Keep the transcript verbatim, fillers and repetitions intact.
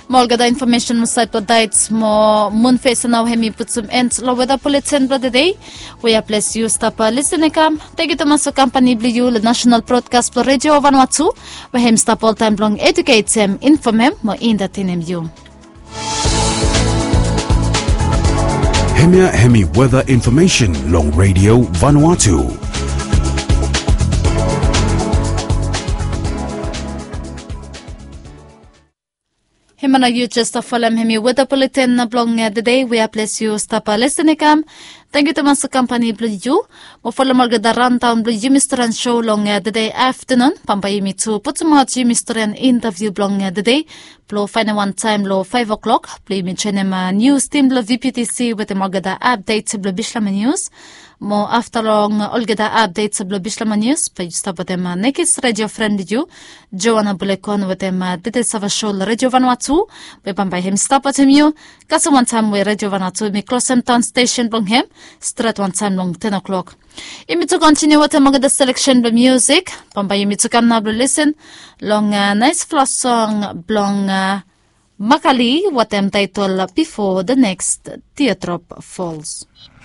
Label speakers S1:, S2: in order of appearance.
S1: Molgada information mo sa dates mo mun face now hemi putsum ends lo weather bulletin brother day. We are bless you stop listening kam. Thank you to maso company blue the national broadcast for radio Vanuatu. We hem stop all time long educate them inform him mo in that in you.
S2: Hemia Hemi weather information long radio Vanuatu.
S1: Himana you just a follow hemi weather bulletin na blong the day we are bless you stop listening kam. Thank you to maso company blue you. Mo follow margada rundown blue you Mister and show long the day afternoon. Pampay mi to put some out you Mister and interview blong the day. Blow final one time low five o'clock. Play me chenema news team blue V P T C with the margada updates blue Bishlama news. Mo after long olgada updates blue Bishlama news. Page stop with them nekis radio friend you. Joanna Bulekon with them did sava show radio Vanuatu. We pampay him stop at him you. Kaso one time we radio Vanuatu me close town station blong him. Start one time long ten o'clock. Imi to continue with the magada selection of music. Pampay imi to come now listen. Long uh, nice floss song blong uh, Makali what them title Before the Next Teardrop Falls.